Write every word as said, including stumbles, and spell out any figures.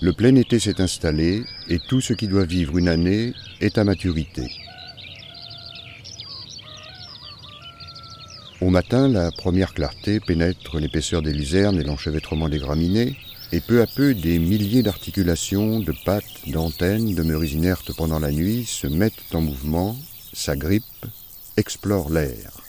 Le plein été s'est installé et tout ce qui doit vivre une année est à maturité. Au matin, la première clarté pénètre l'épaisseur des luzernes et l'enchevêtrement des graminées, et peu à peu, des milliers d'articulations, de pattes, d'antennes, demeurées inertes pendant la nuit, se mettent en mouvement, s'agrippent, explorent l'air.